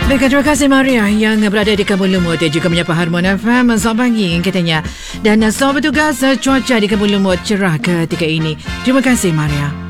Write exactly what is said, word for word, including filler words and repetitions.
Baik, terima kasih Maria yang berada di Kampung Lumut. Dia juga menyapa Harmon F M. Selamat pagi katanya. Dan selamat bertugas cuaca di Kampung Lumut cerah ketika ini. Terima kasih Maria.